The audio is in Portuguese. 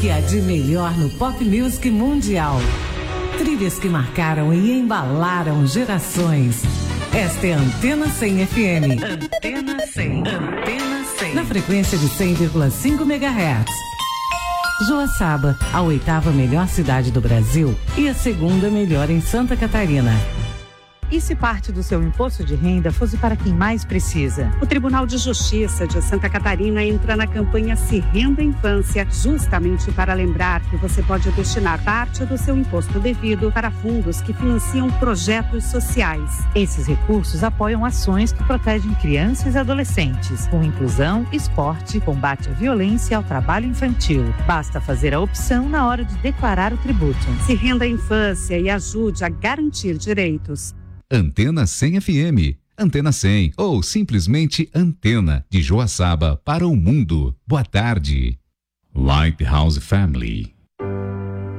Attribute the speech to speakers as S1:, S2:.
S1: que há de melhor no pop music mundial. Trilhas que marcaram e embalaram gerações. Esta é a Antena 100 FM. Antena 100. Antena 100. Na frequência de 100,5 MHz. Joaçaba, a 8ª melhor cidade do Brasil e a 2ª melhor em Santa Catarina.
S2: E se parte do seu imposto de renda fosse para quem mais precisa? O Tribunal de Justiça de Santa Catarina entra na campanha Se Renda Infância, justamente para lembrar que você pode destinar parte do seu imposto devido para fundos que financiam projetos sociais. Esses recursos apoiam ações que protegem crianças e adolescentes, com inclusão, esporte, combate à violência e ao trabalho infantil. Basta fazer a opção na hora de declarar o tributo. Se renda a infância e ajude a garantir direitos.
S3: Antena 100 FM, Antena 100 ou simplesmente Antena, de Joaçaba para o mundo. Boa tarde. Lighthouse Family.